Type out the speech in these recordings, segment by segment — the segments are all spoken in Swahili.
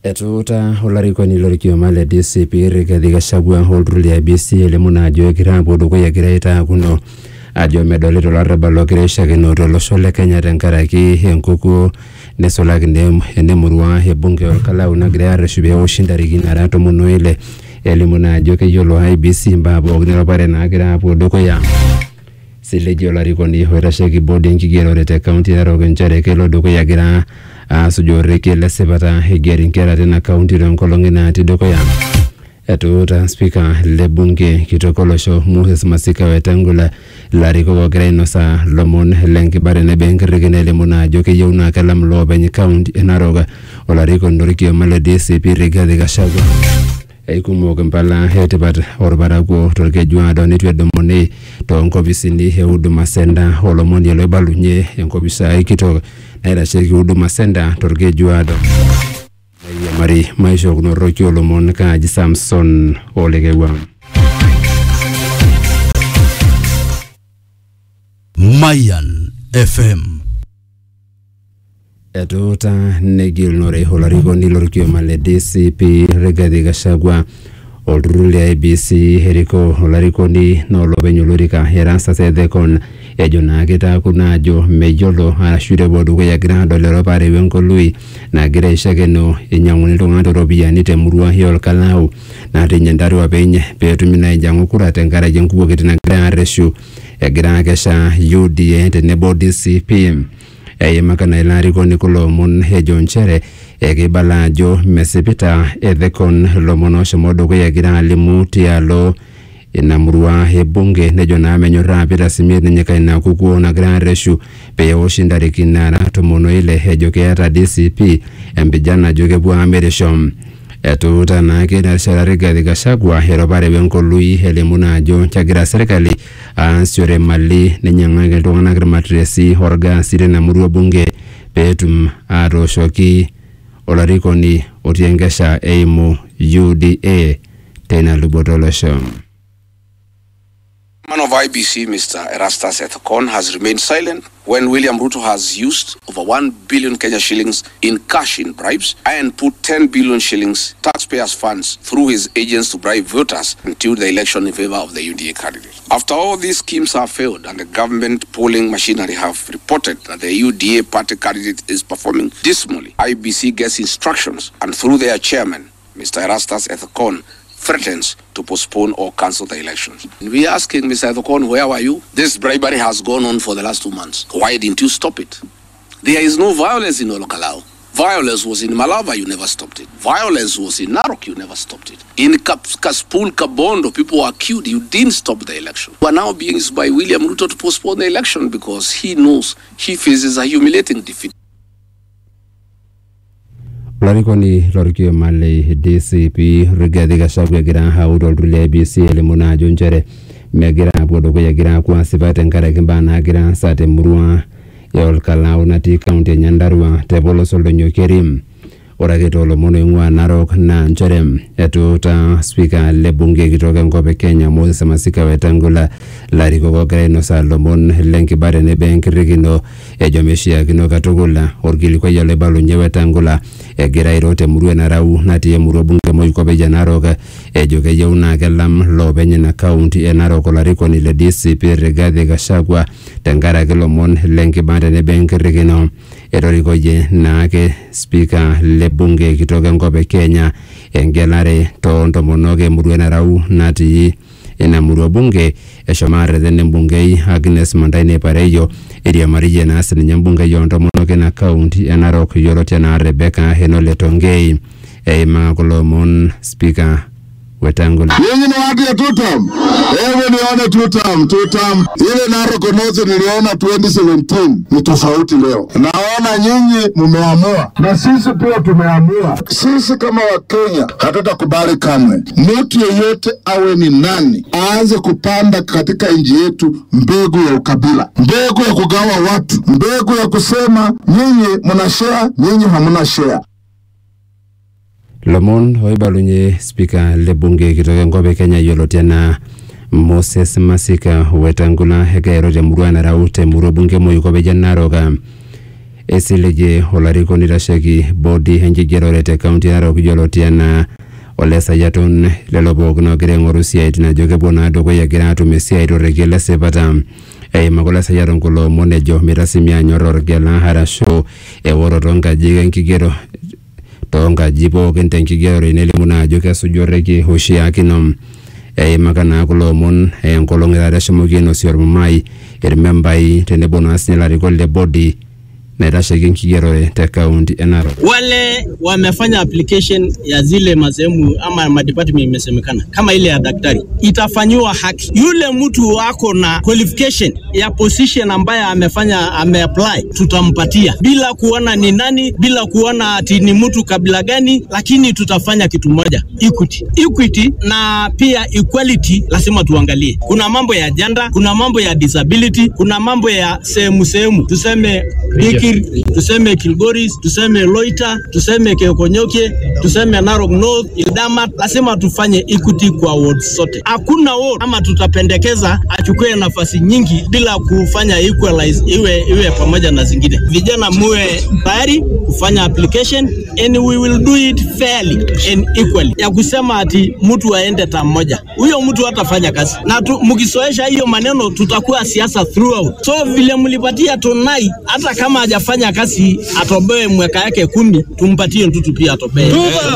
Etuta olarikoni lorkioma le DCP Rigathi Gachagua olturur le IEBC elimu naa ajo egira aapuo dukuya egira aitaakuno ajo medolita olarrabal ogira aishakino tolosho le Kenya tenkaraki enkukuo neisulaki enemurua ebunge olkalau nagira arreshu peewoshi ntarikini nara 16 elimu naa ajo keyiolo IEBC mbaa pookin erupare naagira aapuo dukuya. Sileji olarikoni oitasheki bodi enkigerore te kaunti Narok nchere kelo dukuya egira asuju orrekie lesipata egeri nkera tina kaunti tenkolong natii dukuya. Etuuta spika le bunge kitok olosho Moses Masika Wetangula larikok ogira ainosa lomon lenkibare nebenkirrikino elimu naa ajo keyieu naa kelam loopeny kaunti e Narok olarikoni lorkioma le DCP Rigathi Gachagua. Eikumok impala etipat orparakuo torkejuado netu edumuni toonkopisini e Huduma Center olomoni loibalunye enkopisai kitok naitasheki Huduma Center torkejuado. Mari maisho kunoroki olomon kaaji Samson Olekewa. Mayan FM. Etuuta negilunore olarikoni lorkioma le DCP Rigathi Gachagua olturur le IEBC eriko olarikoni nolopeny olorika Erastus Ethekon ejo naa kitaaku naa ajo meyiolo arashu tepuo dukuya egira adol eropare wenkului nagira aishakino einyang'uni iltung'anak tooropiyiani temurua olkalau natii nyandarua penye peetumi naa ainyang'u kura tenkaraki enkukuo kiti nagira arreshu egira akesha UDA tenebo DCP. Eimaka na ilarikoni kulo omon ejo nchere ekibala ajo mesipita Ethekon lomon oshomo dukuya egira alimu tialo ina murua ebunge nejo naa menyorraa pita simiet ninye ina kukuo nagira arreshu peewoshi ntarikini nara 16 ejo keeta DCP empijan najo kepuo amirisho. Etuuta naake narishata Rigathi Gachagua eropare wenkului elimu naa ajo kegira serkali aasishore mali ninyang'aki iltung'anak irmatiresi orgaasi tina murua bunge peetum atooshoki olarikoni otii enkesha eimu UDA teina luboto olosho. Man of IEBC, Mr. Erastus Ethekon, has remained silent when William Ruto has used over 1 billion Kenya shillings in cash in bribes and put 10 billion shillings taxpayers' funds through his agents to bribe voters until the election in favor of the UDA candidate. After all these schemes have failed and the government polling machinery have reported that the UDA party candidate is performing dismally, IEBC gets instructions and through their chairman, Mr. Erastus Ethekon, threatens to postpone or cancel the elections. We are asking Mr. Ethekon, where were you? This bribery has gone on for the last 2 months. Why didn't you stop it? There is no violence in Olkalau. Violence was in Malava, you never stopped it. Violence was in Narok, you never stopped it. In Kaspul, Kabondo, people were killed, you didn't stop the election. We are now being used by William Ruto to postpone the election because he knows he faces a humiliating defeat. Olarikoni lorkioma le DCP Rigathi Gachagua egira autu olturur le IEBC elimu naa ajo nchere megira apuo dukuya egira aaku asipa tenkaraki mbaa naagira aasa temurua olkalau natii kaunti e Nyandarua tepoloso Oldonyokeri. Ore ake toolomon oing'ua Narok naa nchere etuuta spika le bunge kitok enkop e Kenya Moses Masika Wetangula larikok ogira ainosa lomon lenkibare nebenkirrikino ejo meshiakino katukul orkilikuai oloibalunye Wetangula egira airo temurua Narau natii emurua bunge moikope ya Narok ejo keyieu naa kelam loopeny ina kaunti e Narok olarikoni le DCP Rigathi Gachagua tenkaraki lomon lenkibare nebenkirrikino. Etorikoyie naake spika le bunge kitok enkop e Kenya engelare toontomonok emurua Narau natii ina murua bunge eshomo arreten embungei Agnes Montaine Pareyo eriamarie naa sininye embungei oontomonok ina kaunti e Narok yioloti enaa Rebecca Henole Tongei eima kulo omon spika Wetangula. Nyinyi ni watu ya tutam. Ewe nione tutam. Ile Narok North niliona 2017 ni tofauti leo. Naona nyinyi mumeamua. Na sisi pia tumeamua. Sisi kama Wakenya hatutakubali kamwe mtu yeyote awe ni nani aanze kupanda katika nchi yetu mbegu ya ukabila, mbegu ya kugawa watu, mbegu ya kusema nyinyi mna share, nyinyi hamna share. Lomon oibalunye spika le bunge kitok enkop e Kenya yioloti enaa Moses Masika Wetangula egira airo temurua Narau temurua bunge moikope ya Narok esilege olarikoni oitasheki bodi enkigerore te kaunti Narok yioloti enaa Ole Sayiaton lelo pookin oogira aing'oru siaitin ajo kepuo naa dukuya egira aatum esiai torrekie lesipata. Eimaka Ole Sayiaton kulo omon ejo mitasimi aanyor orgela arashu eworoto onkajijik enkigero toonkaji pookin tenkigerore nelimu naa ajo kesuju orrekie oshiakino. Eimaka naa kulo omon enkolong' taata eshomoki ainosie ormumai irmembai tenebo naa sinye ilarikok le bodi naitasheki enkigerore te kaunti Narok. Wale wamefanya application ya zile masehemu ama madepartment imesemekana kama ile ya daktari itafanywa haki. Yule mtu wako na qualification ya position ambaye ameapply tutampatia bila kuona ni nani, bila kuona ati ni mtu kabila gani, lakini tutafanya kitu moja, equity na pia equality lazima tuangalie. Kuna mambo ya gender, kuna mambo ya disability, kuna mambo ya sehemu tuseme tuseme Kilgoris, tuseme Loita, tuseme Kekonyokie, tuseme Narok North, Ildamat, lazima tufanye equity kwa wards sote. Hakuna ward ama tutapendekeza achukue nafasi nyingi bila kufanya equalize iwe pamoja na zingine. Vijana muwe tayari kufanya application and we will do it fairly and equally. Ya kusema ati mtu aende moja, huyo mtu hatafanya kazi. Na mkisoesha hiyo maneno tutakuwa siasa throughout. So vile mlipatia Tonai hata kama hajafanya kazi atoboe mwaka yake 10 tumpatie mtutu pia atoboe.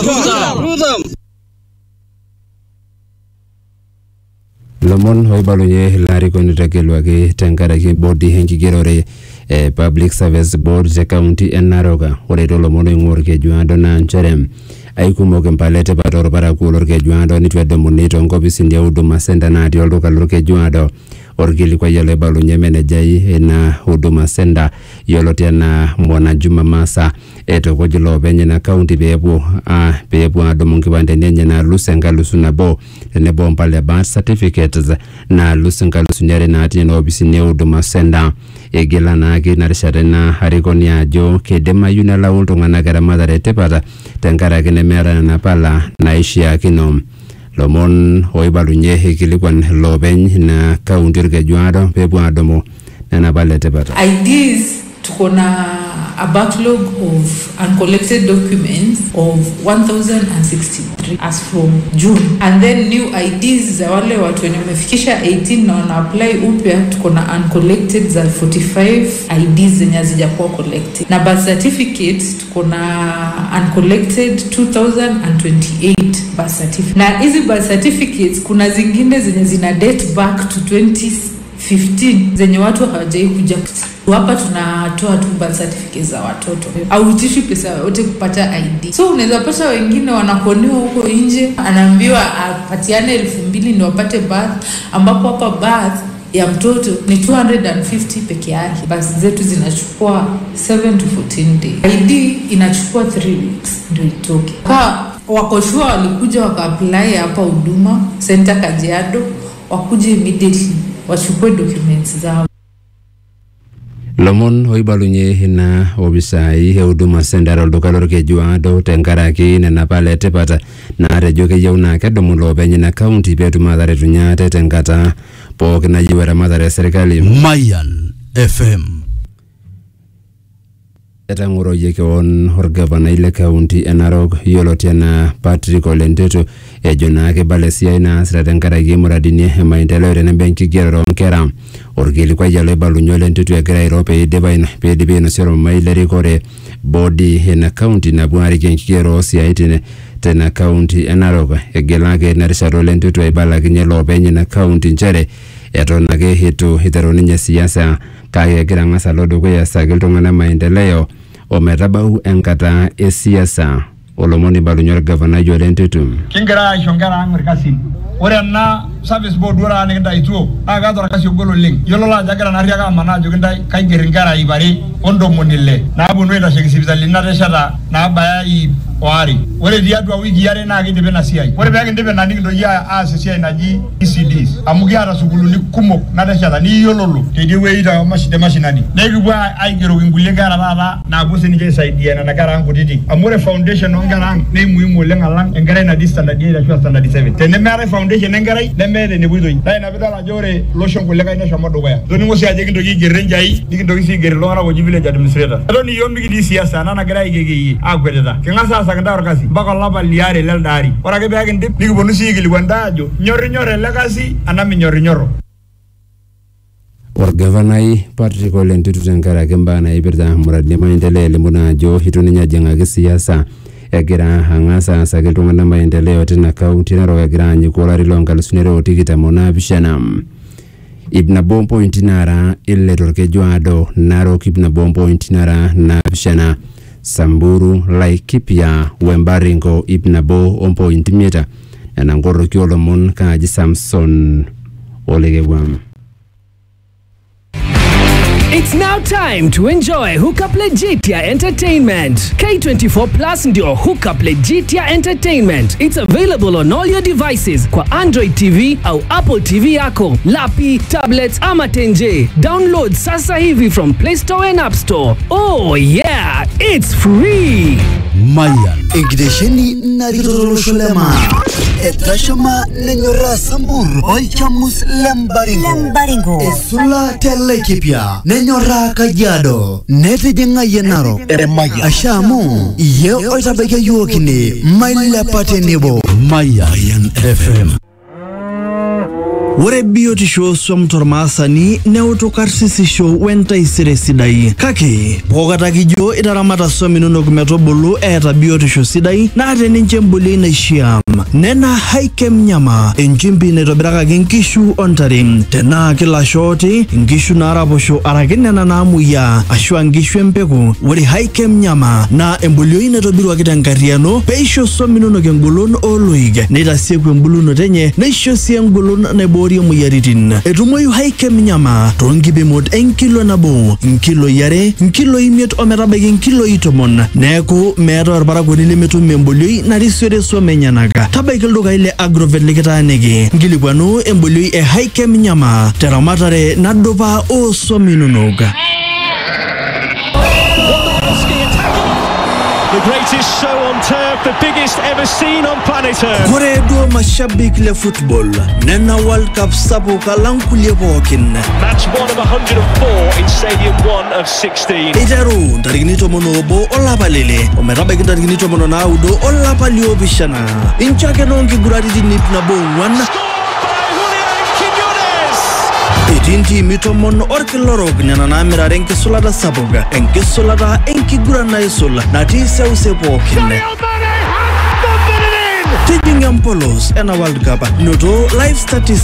Lomon hoibalunye ilarikoni tegelwaki tenkaraki bodi enkigerore Public Service Board te kaunti Narok. Ore lomon oing'or Kejuado naa nchere aikumok impalete pator parakuo lorkejuado nitu edumuni toonkopisini e Huduma Center natii olduka lorkejuado. Orkilikuai oibalunye menejai ina Huduma Center yioloti enaa Mwana Juma Masa etukuj iloopeny ina kaunti peepuo adumu nkipandeni enye naalus enkalusu nabo tenebo mpale birth certificates naalus enkalusuni are natii ina opisini e Huduma Center. Egila naake ina rishata ina arikoni ajo keidimayu nelau iltung'anak eramatare etipat tenkaraki nemeeta nena pala naishiakino. Lomon oibalunye ikilikuan loopeny ina kaunti orkejuado peepuo adumu nena pala etipat. IDs tuko na a backlog of uncollected documents of 1,063 as from June, and then new IDs za wale watu wenye wamefikisha 18 na wana apply upya tuko na uncollected za 45 IDs zenye hazijakuwa collected, na birth certificates tuko na uncollected 2,028 birth certificates. Na hizi birth certificates kuna zingine zenye zina date back to 2015 zenye watu hawajai kuja hapa. Tunatoa tu birth certificates za watoto au utishi pesa yote kupata ID. So unaweza pata wengine wanakoniwa huko nje, anaambiwa apatiane 2,000 ndio apate birth, ambapo hapa birth ya mtoto ni 250 peke yake. Basi zetu zinachukua 7 to 14 days. ID inachukua 3 weeks ndio itoke. Kwa wakoshua walikuja waka-apply hapa Huduma Center Kajiado, wakuje immediately wachukue documents zao. Lomon oibalunye ina obisai e Huduma Center olduka lorkejuado tenkaraki nena pala etipat naatejo keyieu naa kedumu loopeny ina kaunti peetum ataretunyie ate tenkata pookin nayieu eramatare esirkali. Mayan FM. Etang'oroyie keon orgavanai le kaunti Narok yioloti enaa Patrick Ole Ntutu ejo naa kibala esiai naasita tenkaraki muradini e maendeleo tenebo enkigerore oonkera. Orkilikuai oibalunye Ole Ntutu egira airo peidipi ainosie ormumai lerikore bodi ina kaunti napuo aarik enkigerore oosiaitin tena kaunti Narok. Egilaki ina rishata Ole Ntutu aibalakinye loopeny ina kaunti nchere eton ake itu iteru ninye siasa kake egira ang'as alo dukuya asaki iltung'anak maendeleo ometabau enkata e siasa. Olomoni balunye orgavanai Ole Ntutu. Kingira aisho nkera ang' irkasin. Ore ena service board ora nikintaituo naa kaata orkasi ogol oleng. Yiolo ajo egira naarriaka amanaa ajo kaiger nkera 206 naaponu aitasheki sipitalini natesheta naabaya oare ore diatwa wiki yare na kidipe na siai ore peke ndipe na nikindo ya asisia naji ECDs amugi ara sukuluni kumok natashata ni yololo tedi weita mashinani nekibwa aigero kingulie gara baba na buse nije saidia na gara ngutiti amore foundation ngara ne muhimu lenga engara na standard ya standard 7 tenemere foundation engara nemere ne buidoi dai na bidala jore lotion kulega ina shamodo baya doni ngosi aje kindo gigerenja yi dikindo gisi gere lora go village administrator doni yombi gidi siasa na gara igege agwededa kengasa sakanda orkasi bako laba liare leldari ora ke bege ndip nikibonu sigili wandajo nyori legacy anami nyoro Orgavanai Patrick Ole Ntutu tenkaraki mbaa naipirta muradi maendeleo limuna ajo hituninya jeng'aki siasa egira ang'asa asaki iltung'anak maendeleo tina kaunti Narok egira aanyiku olari loonkalusuni are otikitam onaapishana. Ip nabo ompointi nara ile torkeju aado Narok ip nabo ompointi nara naapishana. Samburu, Laikipia, Wembaringo ip nabo ompointi mieta nena nkoroki olomon kaaji Samson Olegewam. It's now time to enjoy Hookup Legitia Entertainment. K24 Plus ndio Hookup Legitia Entertainment. It's available on all your devices kwa Android TV au Apple TV yako, lapi, tablets ama tenje. Download sasa hivi from Play Store and App Store. Oh yeah, it's free. Mayan Ingdesheni Naritolo Shulema Etashama Nenyora Sambur Oichamus Lembaringo Esula Telekipia Nenyora Kajiado Nete Jenga Yenaro Ashamu Ye Oitabeke Yuokini Maila Patenebo Mayan FM. Wore biotisho somtormasani neutokarsisisho wenta isiresidai kake pokatakijo itaramata sominunok metobulu eeta biotisho sidai naate ninche mbuli naishiam nena haikem nyama enchimbi naitobirakaki nkishu ontare tenaa kilashoti nkishu naaraposho araki nena naamuya ashua nkishu empeku wore haikem nyama na embolioi naitobiruaki tenkariano peisho sominunok engolon oloik neitasieku embulunoto enye neisho sii engolon naiboorie moyiaritin etumoyu haikem nyama toonkipimot enkilo nabo nkilo yare nkilo imiet ometabaiki nkilo 10 neeku meeta orparakuoni lemetum embolioi narisiore swam enyenak tabaiki ildukai le Agrovet likitaaniki nkilikuanu embolioi e haikem nyama teramatare nadupa ooswam inonok. The greatest show on turf, the biggest ever seen on planet Earth. Kore do mashabik le football nena World Cup sapo kalankulie pokin. Match 1 of 104 in Stadium 1 of 16. Itaru tarikini tomonobo olapalele ometabaiki tarikini tomono naudo olapalio bishana inchake nonki guratiti nipna bongwan. Itinti mitomon orkilorok nyana namirare enkisulata sapuga enkisulata enkigurana isul natii seuse pookin. Tijinga mpolos ena World Cup noto live statistics